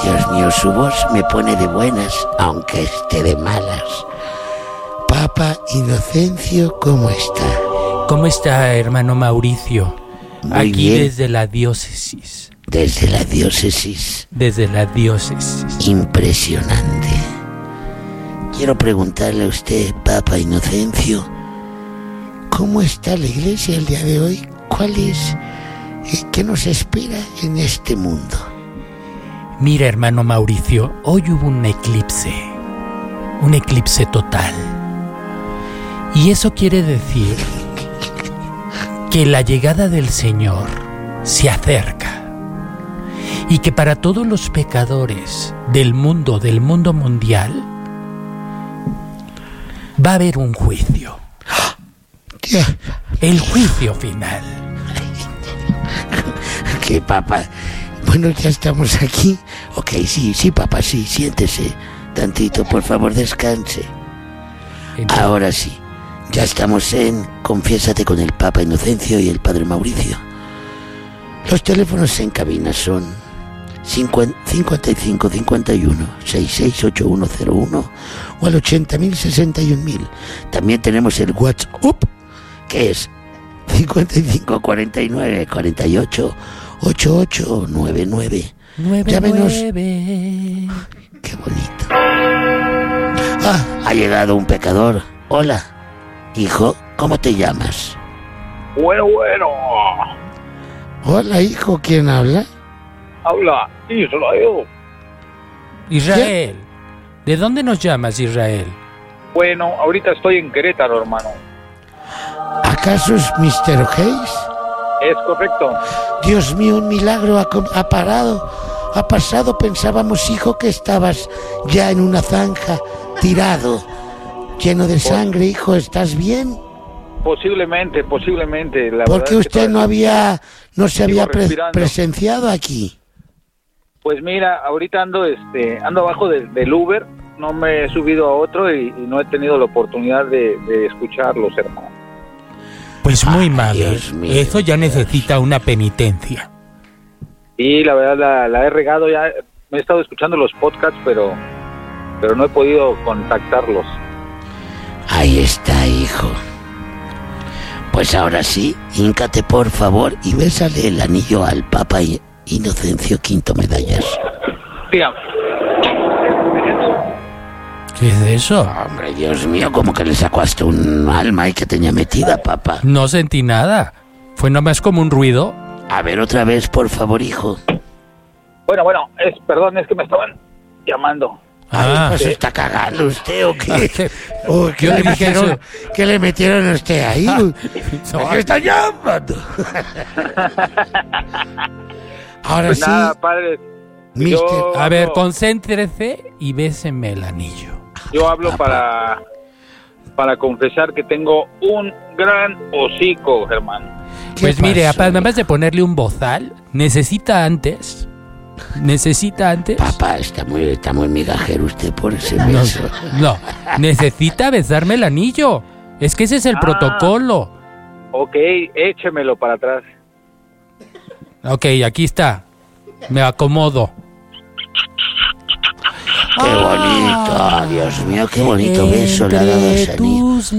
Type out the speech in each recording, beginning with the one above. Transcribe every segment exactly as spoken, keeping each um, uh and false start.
Dios mío, su voz me pone de buenas, aunque esté de malas. Papa Inocencio, ¿cómo está? ¿Cómo está, hermano Mauricio? Muy Aquí bien. desde la diócesis. Desde la diócesis. Desde la diócesis. Impresionante. Quiero preguntarle a usted, Papa Inocencio, ¿cómo está la iglesia el día de hoy? ¿Cuál es? eh, ¿Qué nos espera en este mundo? Mira, hermano Mauricio, hoy hubo un eclipse. Un eclipse total. Y eso quiere decir que la llegada del Señor se acerca. Y que para todos los pecadores del mundo, del mundo mundial, va a haber un juicio. Dios. El juicio final. ¿Qué, Papa? Bueno, ya estamos aquí. Ok, sí, sí, Papa, sí, siéntese tantito, por favor, descanse. Entonces, Ahora sí, ya estamos en Confiésate con el Papa Inocencio y el Padre Mauricio. Los teléfonos en cabina son cincuenta, cincuenta y cinco cincuenta y uno sesenta y seis ochenta y uno cero uno o al ochenta mil sesenta y un mil. También tenemos el WhatsApp, que es cincuenta y cinco cuarenta y nueve cuarenta y ocho ochenta y ocho noventa y nueve. nueve, Llámenos. nueve. Qué bonito. Ah, ha llegado un pecador. Hola, hijo, ¿cómo te llamas? Bueno, bueno, Hola, hijo, ¿quién habla? habla Israel. Israel. ¿De dónde nos llamas, Israel? Bueno, ahorita estoy en Querétaro, hermano. ¿Acaso es mister O'Hayes? Es correcto. Dios mío, un milagro ha, com- ha parado, ha pasado. Pensábamos, hijo, que estabas ya en una zanja, tirado, lleno de sangre. Hijo, ¿estás bien? Posiblemente, posiblemente. La ¿Por verdad qué es que usted no había, no se Sigo había pre- respirando. presenciado aquí? Pues mira, ahorita ando, este, ando abajo del, del Uber. No me he subido a otro y, y no he tenido la oportunidad de, de escucharlos, hermano. Pues muy Ay, mal. Dios mío, Eso ya Dios. necesita una penitencia. Y la verdad la, la he regado ya. Me he estado escuchando los podcasts, pero, pero no he podido contactarlos. Ahí está, hijo. Pues ahora sí, híncate por favor y bésale el anillo al Papa I- Inocencio Quinto Medallas. Dígame. ¿Qué es eso? Hombre, Dios mío, como que le sacó hasta un alma y que tenía metida, Papa. No sentí nada. Fue nomás como un ruido. A ver otra vez, por favor, hijo. Bueno, bueno, es, perdón, es que me estaban llamando. Ah, Pues está cagando usted o qué. ¿qué? ¿O qué, Yo le le dije metieron, eso. ¿Qué le metieron a usted ahí? ¿A qué está llamando? Ahora Pues sí, nada, padre. mister yo- A ver, no. concéntrese y béseme el anillo. Yo hablo para, para confesar que tengo un gran hocico, hermano. ¿qué Pues mire, pasó? además de ponerle un bozal, necesita antes. Necesita antes. Papá, está muy, está muy migajero usted por ese No, beso. no, necesita besarme el anillo. Es que ese es el Ah. protocolo. Ok, échemelo para atrás. Ok, aquí está. Me acomodo. Qué bonito, Dios mío, qué bonito beso le ha dado Entre ese anillo. tus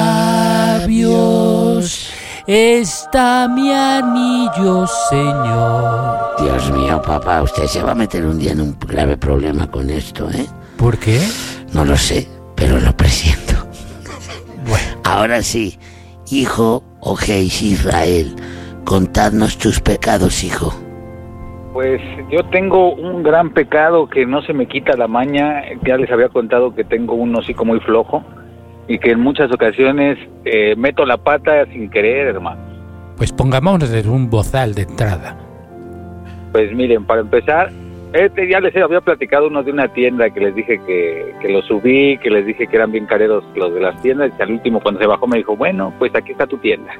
labios está mi anillo, Señor. Dios mío, papá, usted se va a meter un día en un grave problema con esto, ¿eh? ¿Por qué? No lo sé, pero lo presiento. Bueno, Ahora sí, hijo O'Hayes Israel, contadnos tus pecados, hijo. Pues yo tengo un gran pecado que no se me quita la maña. Ya les había contado que tengo un hocico muy flojo y que en muchas ocasiones eh, meto la pata sin querer, hermano. pues pongámonos un bozal de entrada. Pues miren, para empezar, este ya les había platicado unos de una tienda que les dije que, que los subí, que les dije que eran bien careros los de las tiendas, y al último cuando se bajó me dijo, bueno, pues aquí está tu tienda.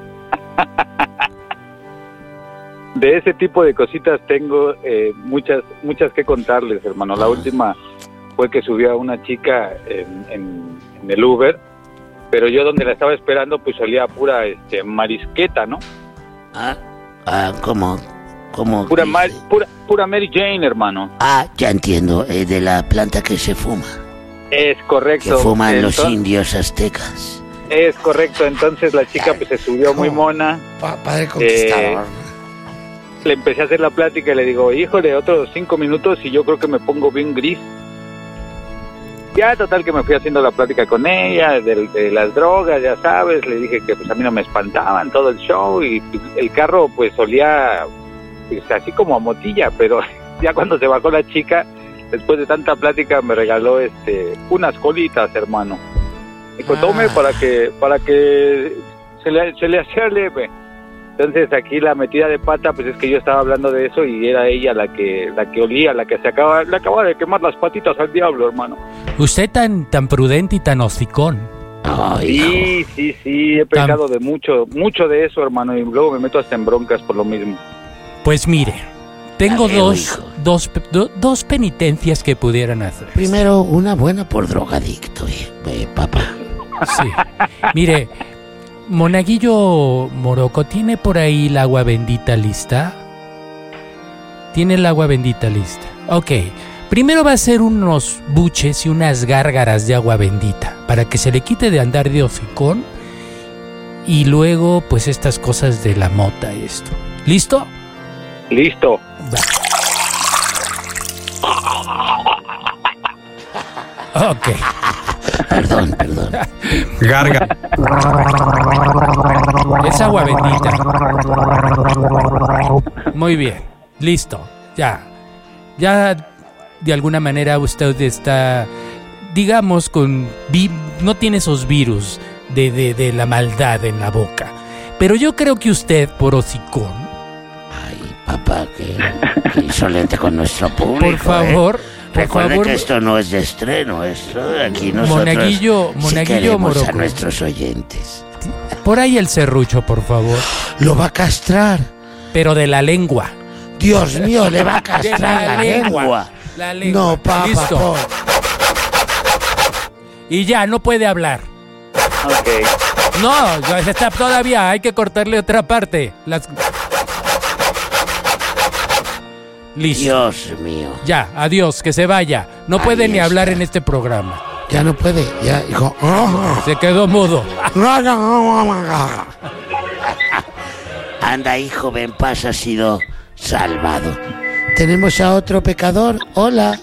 De ese tipo de cositas tengo eh, muchas muchas que contarles, hermano. La última fue que subió a una chica en, en, en el Uber, pero yo donde la estaba esperando pues salía pura este, marisqueta, ¿no? Ah, ah, ¿cómo? ¿Cómo? Pura, dice? Mary, pura, pura Mary Jane, hermano. Ah, ya entiendo, eh, de la planta que se fuma. Es correcto. Que fuman Entonces, los indios aztecas. Es correcto, entonces la chica pues se subió muy mona. Pa- padre conquistador. Eh, le empecé a hacer la plática y le digo, híjole, otros cinco minutos y yo creo que me pongo bien gris. Ya, total, que me fui haciendo la plática con ella, de, de las drogas, ya sabes, le dije que pues a mí no me espantaban todo el show y pues, el carro pues olía pues, así como a motilla, pero ya cuando se bajó la chica, después de tanta plática me regaló este unas colitas, hermano. Dijo, Ah. tome para que para que se le, se le hacía leve. Entonces aquí la metida de pata pues es que yo estaba hablando de eso y era ella la que la que olía, la que se acaba le acaba de quemar las patitas al diablo, hermano. Usted tan, tan prudente y tan hocicón. Ay, Sí, hijo. sí, sí, he pecado de mucho, mucho de eso, hermano, y luego me meto hasta en broncas por lo mismo. Pues mire, tengo Ya veo, dos, hijo. dos, pe- do- dos penitencias que pudieran hacer. Primero, una buena por drogadicto, eh, eh, papá. Sí. Mire, Monaguillo Moroco, ¿tiene por ahí el agua bendita lista? ¿Tiene el agua bendita lista? Ok. Primero va a ser unos buches y unas gárgaras de agua bendita para que se le quite de andar de hocicón y luego pues estas cosas de la mota y esto. ¿Listo? Listo. Va. Ok. Perdón, perdón. Garga. Es agua bendita. Muy bien. Listo. Ya. Ya de alguna manera usted está, digamos, con vi- no tiene esos virus de, de, de la maldad en la boca. Pero yo creo que usted, por hocicón, Ay, papá, qué, qué insolente con nuestro público. por favor, eh. por Recuerde favor, que esto no es de estreno, esto aquí nosotros Monaguillo, sí Monaguillo queremos a Moroco. nuestros oyentes. por ahí el serrucho, por favor. Lo va a castrar. Pero de la lengua. Dios mío, le va a De castrar la lengua. La lengua. No, papá, Listo. por- Y ya, no puede hablar. Ok. No, ya está todavía, hay que cortarle otra parte. Las... Listo. Dios mío. Ya, adiós, que se vaya. No Ahí puede ni está. hablar en este programa. Ya no puede, ya dijo. Se quedó mudo. Anda, hijo, ven paz, has sido salvado. Tenemos a otro pecador. Hola.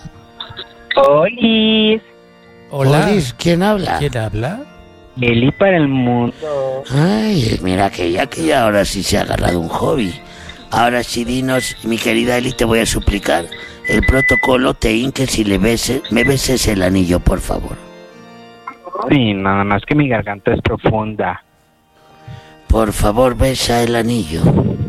Olis, Hola. Olis, ¿quién habla? ¿Quién habla? Eli para el mundo. Ay, mira que ya que ya ahora sí se ha agarrado un hobby. Ahora sí, dinos, mi querida Eli, te voy a suplicar el protocolo, te hinques y le beses, me beses el anillo, por favor. Sí, nada más que mi garganta es profunda. Por favor, besa el anillo.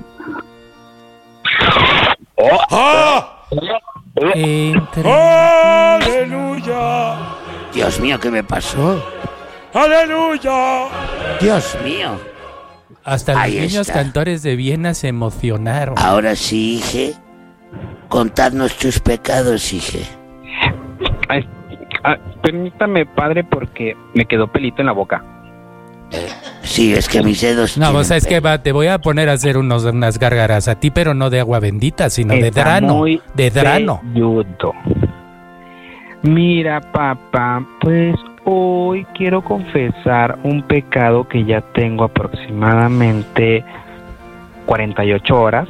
Entre... ¡Aleluya! Dios mío, ¿qué me pasó? ¡Aleluya! Dios mío. Hasta los Ahí niños está. cantores de Viena se emocionaron. Ahora sí, hije, contadnos tus pecados, hije. Ay, ah, permítame, padre, porque me quedó pelito en la boca. Sí, es que mis dedos No, tienen o sea, es que pelo. va, te voy a poner a hacer unos, unas gárgaras a ti, pero no de agua bendita, sino de Está drano. muy De drano. velludo. Mira, papá, pues hoy quiero confesar un pecado que ya tengo aproximadamente cuarenta y ocho horas.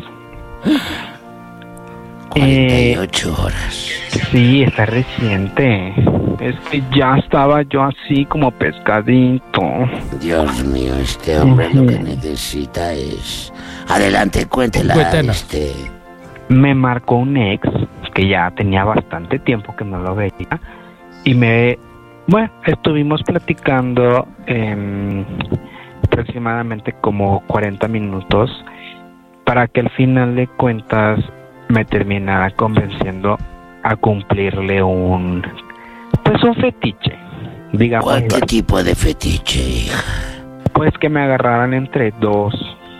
cuarenta y ocho horas. Sí, está reciente. Es que ya estaba yo así como pescadito. Dios mío, este hombre lo que Ujú. necesita es... Adelante, cuéntela, Cuéntanos. este... Me marcó un ex que ya tenía bastante tiempo que no lo veía y me, bueno, estuvimos platicando em, aproximadamente como cuarenta minutos para que al final de cuentas me terminara convenciendo a cumplirle un, pues un fetiche, digamos, ¿Cuál, ¿Qué tipo de fetiche, hija? pues que me agarraran entre dos.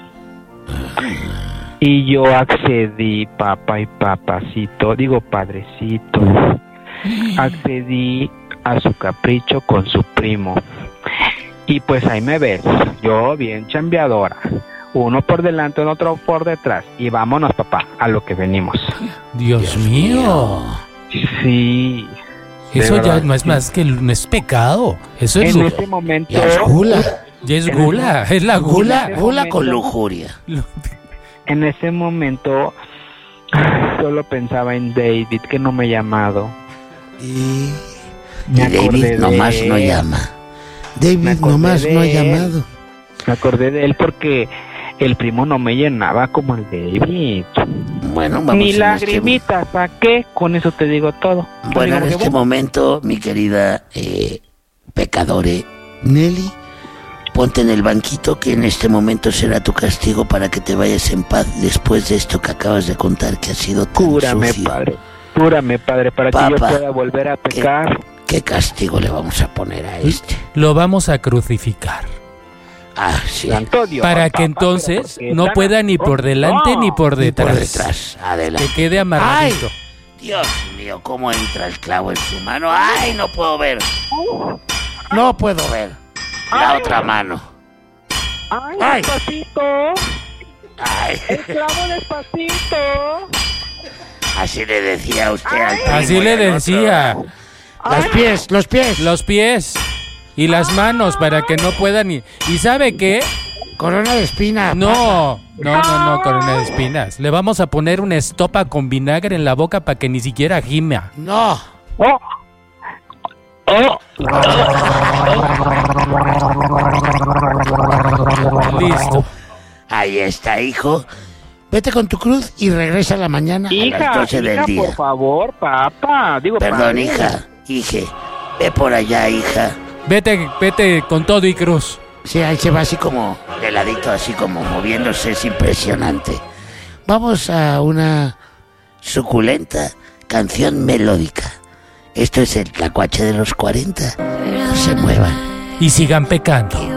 Y yo accedí, papá y papacito, digo padrecito, accedí a su capricho con su primo. Y pues ahí me ves, yo bien chambeadora, uno por delante, otro por detrás. Y vámonos, papá, a lo que venimos. Dios, Dios mío. mío. Sí. de Eso ya verdad, no es sí. más que no es pecado. Eso es, En lu- ese momento... Ya es gula. ya es en gula. Es la Gula, gula. gula con lujuria. En ese momento solo pensaba en David, que no me ha llamado. Y, Me y acordé David de nomás él. no llama. Me David acordé nomás de no ha él. llamado. Me acordé de él porque el primo no me llenaba como el David. Bueno, vamos Ni en este, lagrimitas, ¿saqué? Con eso te digo todo. bueno, en Digamos que, este momento, mi querida eh, pecadore Nelly, ponte en el banquito, que en este momento será tu castigo para que te vayas en paz después de esto que acabas de contar, que ha sido tan Cúrame, sucio. padre. Cúrame, padre, para que yo Papá, pueda volver a pecar. ¿Qué castigo le vamos a poner a este? Lo vamos a crucificar. Ah, sí. Santo Dios, Para papá, que pero entonces ¿por qué no tan pueda ni por así? delante No. ni por Y por detrás. detrás, adelante. Que quede amarradito. Dios mío, cómo entra el clavo en su mano. ¡Ay, no puedo ver! No puedo ver. La Ay. otra mano. ¡Ay, Ay. despacito! Ay, ¡El clavo despacito! así le decía usted al primo Así y le al otro. decía. Los pies, los pies. Los pies y las manos para que no puedan ni... ¿Y sabe qué? Corona de espina. No, no, no, no, corona de espinas. Le vamos a poner una estopa con vinagre en la boca para que ni siquiera gima. No. ¡Oh! ¡Oh! Listo. Ahí está, hijo. Vete con tu cruz y regresa a la mañana a las Hija, doce del hija, día. por favor, papá. Digo, Perdón, padre. hija. Hije. Ve por allá, hija. Vete, vete con todo y cruz. Sí, ahí se va así como de ladito, así como moviéndose, es impresionante. Vamos a una suculenta canción melódica. Esto es el Tlacuache de los cuarenta. No se muevan. Y sigan pecando.